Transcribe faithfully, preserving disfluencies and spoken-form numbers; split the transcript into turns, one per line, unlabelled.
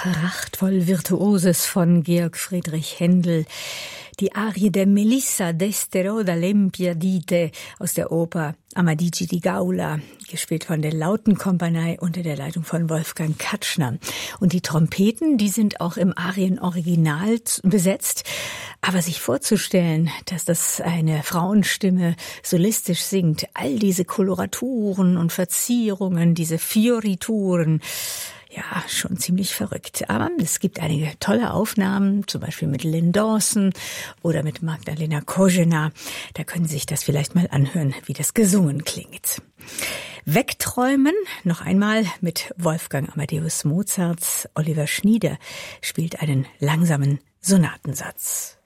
prachtvoll Virtuoses von Georg Friedrich Händel. Die Arie der Melissa d'Estero da Lempiadite aus der Oper Amadigi di Gaula, gespielt von der Lautenkompanie unter der Leitung von Wolfgang Katschner. Und die Trompeten, die sind auch im Arienoriginal besetzt. Aber sich vorzustellen, dass das eine Frauenstimme solistisch singt, all diese Koloraturen und Verzierungen, diese Fiorituren, ja, schon ziemlich verrückt. Aber es gibt einige tolle Aufnahmen, zum Beispiel mit Lynn Dawson oder mit Magdalena Kožena. Da können Sie sich das vielleicht mal anhören, wie das gesungen klingt. Wegträumen, noch einmal mit Wolfgang Amadeus Mozart. Oliver Schnieder spielt einen langsamen Sonatensatz.